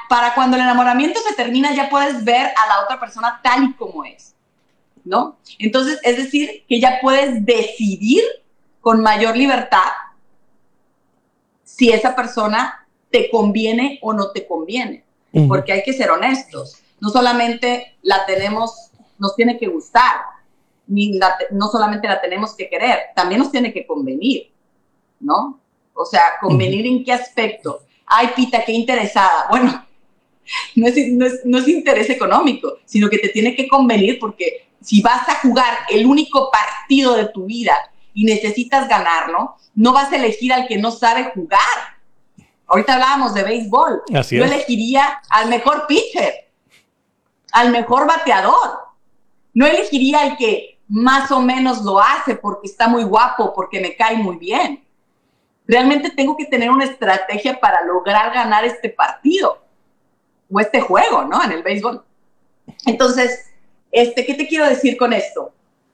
para cuando el enamoramiento se termina, ya puedes ver a la otra persona tal y como es, ¿no? Entonces, es decir, que ya puedes decidir con mayor libertad si esa persona te conviene o no te conviene. Porque hay que ser honestos. No solamente nos tiene que gustar, no solamente la tenemos que querer, también nos tiene que convenir, ¿no? O sea, ¿convenir en qué aspecto? Ay, Pita, qué interesada. Bueno, no es interés económico, sino que te tiene que convenir porque si vas a jugar el único partido de tu vida y necesitas ganarlo, no vas a elegir al que no sabe jugar. Ahorita hablábamos de béisbol. Así Yo es. elegiría al mejor pitcher, al mejor bateador. No elegiría al que más o menos lo hace porque está muy guapo, porque me cae muy bien. Realmente tengo que tener una estrategia para lograr ganar este partido o este juego, ¿no? En el béisbol. Entonces, ¿qué te quiero decir con esto?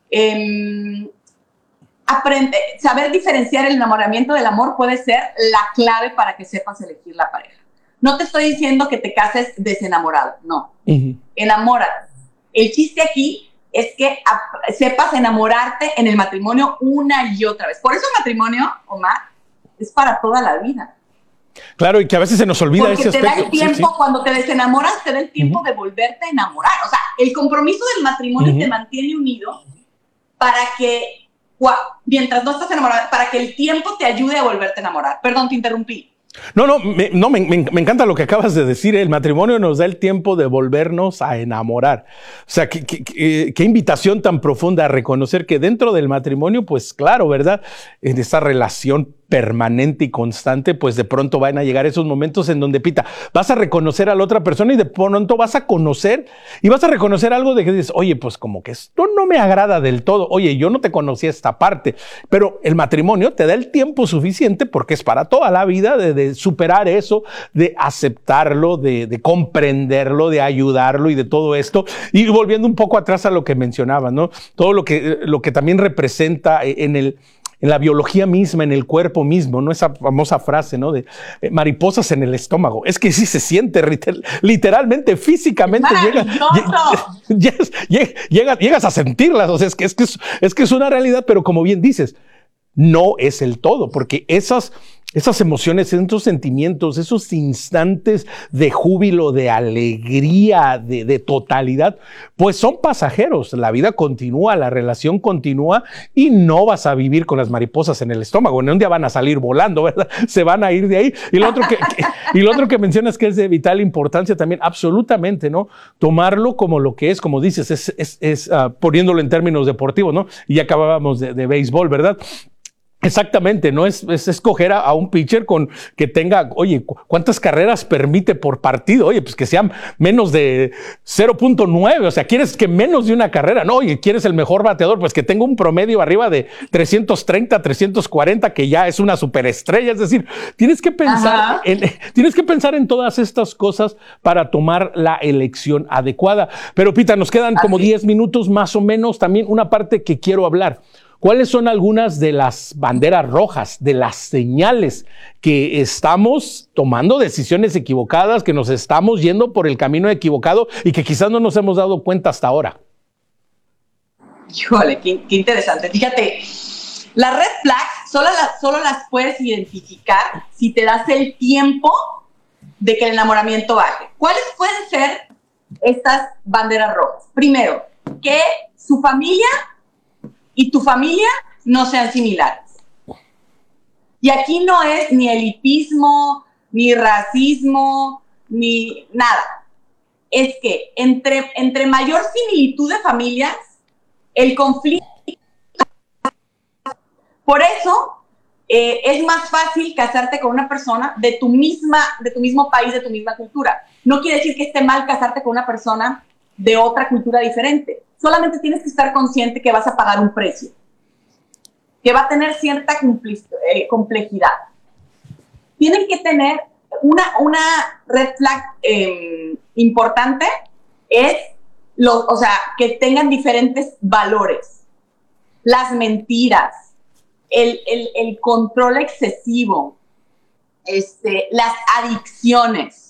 Saber diferenciar el enamoramiento del amor puede ser la clave para que sepas elegir la pareja. No te estoy diciendo que te cases desenamorado, no. Enamórate. El chiste aquí es que sepas enamorarte en el matrimonio una y otra vez. Por eso el matrimonio, Omar, es para toda la vida. Claro, y que a veces se nos olvida porque ese aspecto. Porque te da el tiempo, sí. Cuando te desenamoras, te da el tiempo de volverte a enamorar. O sea, el compromiso del matrimonio te mantiene unido para que, mientras no estás enamorado, para que el tiempo te ayude a volverte a enamorar. Perdón, te interrumpí. No, me encanta lo que acabas de decir. El matrimonio nos da el tiempo de volvernos a enamorar. O sea, qué invitación tan profunda a reconocer que dentro del matrimonio, pues claro, ¿verdad? En esa relación permanente y constante, pues de pronto van a llegar esos momentos en donde, Pita, vas a reconocer a la otra persona y de pronto vas a conocer y vas a reconocer algo de que dices, oye, pues como que esto no me agrada del todo. Oye, yo no te conocía esta parte, pero el matrimonio te da el tiempo suficiente porque es para toda la vida de superar eso, de aceptarlo, de comprenderlo, de ayudarlo y de todo esto. Y volviendo un poco atrás a lo que mencionabas, ¿no? Todo lo que también representa en la biología misma, en el cuerpo mismo, ¿no? Esa famosa frase, ¿no? De mariposas en el estómago. Es que sí se siente literalmente, físicamente. Llegas a sentirlas. O sea, es que es una realidad, pero como bien dices, no es el todo, porque esas emociones, esos sentimientos, esos instantes de júbilo, de alegría, de totalidad, pues son pasajeros. La vida continúa, la relación continúa y no vas a vivir con las mariposas en el estómago. Un día van a salir volando, ¿verdad? Se van a ir de ahí. Y lo otro que mencionas que es de vital importancia también, absolutamente, ¿no? Tomarlo como lo que es, como dices, poniéndolo en términos deportivos, ¿no? Y ya acabábamos de béisbol, ¿verdad? Exactamente, no es escoger a un pitcher que tenga, oye, ¿cuántas carreras permite por partido? Oye, pues que sean menos de 0.9, o sea, ¿quieres que menos de una carrera? No, oye, ¿quieres el mejor bateador? Pues que tenga un promedio arriba de 330, 340, que ya es una superestrella. Es decir, tienes que pensar en todas estas cosas para tomar la elección adecuada. Pero, Pita, nos quedan como 10 minutos más o menos. También una parte que quiero hablar. ¿Cuáles son algunas de las banderas rojas, de las señales que estamos tomando decisiones equivocadas, que nos estamos yendo por el camino equivocado y que quizás no nos hemos dado cuenta hasta ahora? Híjole, qué interesante. Fíjate, las red flags solo las puedes identificar si te das el tiempo de que el enamoramiento baje. ¿Cuáles pueden ser estas banderas rojas? Primero, que su familia y tu familia no sean similares. Y aquí no es ni elitismo, ni racismo, ni nada. Es que entre mayor similitud de familias, el conflicto. Por eso es más fácil casarte con una persona de tu mismo país, de tu misma cultura. No quiere decir que esté mal casarte con una persona de otra cultura diferente. Solamente tienes que estar consciente que vas a pagar un precio, que va a tener cierta complejidad. Tienen que tener una red flag importante, que tengan diferentes valores. Las mentiras, el control excesivo, las adicciones.